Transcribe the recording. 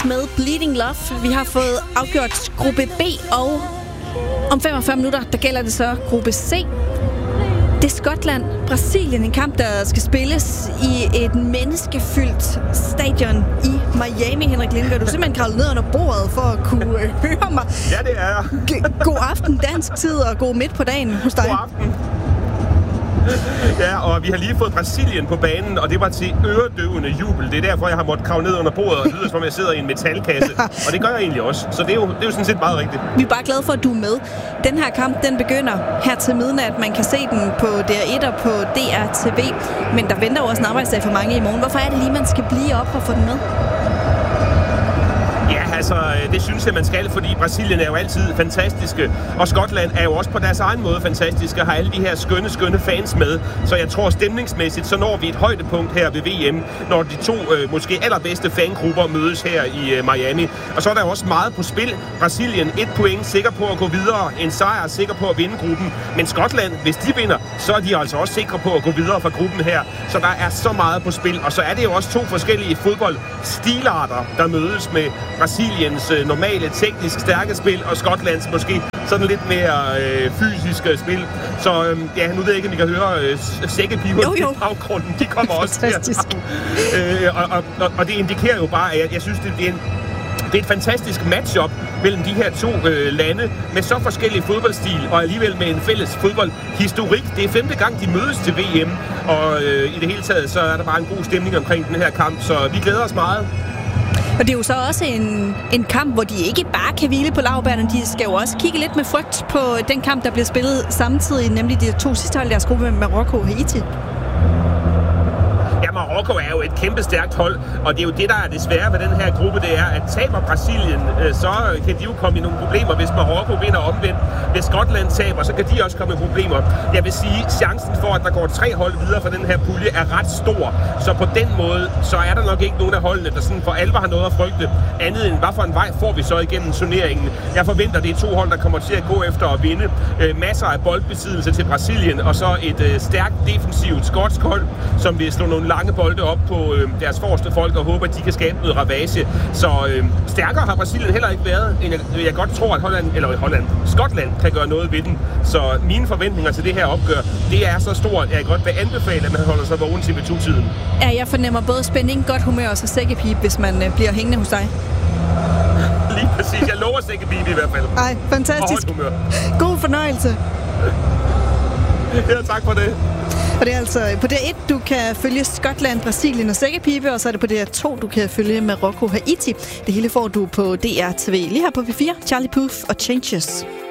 med Bleeding Love. Vi har fået afgjort gruppe B, og om 45 minutter, der gælder det så gruppe C. Det er Skotland, Brasilien, en kamp, der skal spilles i et menneskefyldt stadion i Miami. Henrik Lindberg, du er simpelthen kravlet ned under bordet for at kunne høre mig. Ja, det er jeg. God aften dansk tid, og god midt på dagen hos dig. God aften. Ja, og vi har lige fået Brasilien på banen, og det var til øredøvende jubel. Det er derfor, jeg har måttet kravle ned under bordet, og det lyder som om jeg sidder i en metalkasse. Og det gør jeg egentlig også, så det er jo sådan set meget rigtigt. Vi er bare glade for, at du er med. Den her kamp, den begynder her til midnat. Man kan se den på DR1 og på DRTV, men der venter jo også en arbejdsdag for mange i morgen. Hvorfor er det lige, man skal blive op og få den med? Ja, altså, det synes jeg, man skal, fordi Brasilien er jo altid fantastiske, og Skotland er jo også på deres egen måde fantastiske, og har alle de her skønne fans med. Så jeg tror, stemningsmæssigt, så når vi et højdepunkt her ved VM, når de to måske allerbedste fangrupper mødes her i Miami. Og så er der jo også meget på spil. Brasilien 1 point, sikker på at gå videre, en sejr, sikker på at vinde gruppen. Men Skotland, hvis de vinder, så er de altså også sikre på at gå videre fra gruppen her. Så der er så meget på spil, og så er det jo også to forskellige fodboldstilarter, der mødes med Brasiliens normale, teknisk stærke spil, og Skotlands måske sådan lidt mere fysiske spil. Så ja, nu ved jeg ikke, om I kan høre sækkepiberne i baggrunden. De kommer også her. Og det indikerer jo bare, at jeg synes, det er et fantastisk matchup mellem de her to lande med så forskellige fodboldstil og alligevel med en fælles fodboldhistorik. Det er 5. gang, de mødes til VM, og i det hele taget, så er der bare en god stemning omkring den her kamp, så vi glæder os meget. Og det er jo så også en kamp, hvor de ikke bare kan hvile på laurbærrene. De skal jo også kigge lidt med frygt på den kamp, der bliver spillet samtidig, nemlig de to sidste hold i deres gruppe med Marokko og Haiti. Ja, Marokko er jo et kæmpe stærkt hold, og det er jo det, der er det svære ved den her gruppe, det er, at taber Brasilien, så kan de jo komme i nogle problemer, hvis Marokko vinder omvendt. Hvis Skotland taber, så kan de også komme i problemer. Jeg vil sige, chancen for, at der går 3 hold videre fra den her pulje, er ret stor. Så på den måde, så er der nok ikke nogen af holdene, der sådan for alvor har noget at frygte, andet end hvad for en vej får vi så igennem turneringen. Jeg forventer, det er 2 hold, der kommer til at gå efter at vinde. Masser af boldbesiddelse til Brasilien, og så et stærkt defensivt skotsk hold, som vil slå nogle lange bolde op på deres forreste folk og håber, at de kan skabe noget ravage. Så stærkere har Brasilien heller ikke været, end jeg godt tror, at Skotland kan gøre noget ved den. Så mine forventninger til det her opgør, det er så stort, at jeg godt vil anbefale, at man holder sig vågen til TV2-tiden. Ja, jeg fornemmer både spænding, godt humør og så sækkepip, hvis man bliver hængende hos dig. Lige præcis. Jeg lover sækkepip i hvert fald. Ej, fantastisk. God fornøjelse. Ja, tak for det. Og det er altså på DR1, du kan følge Skotland, Brasilien og sækkepipe, og så er det på DR2, du kan følge Marokko, Haiti. Det hele får du på DRTV. Lige her på V4, Charlie Puth og Changes.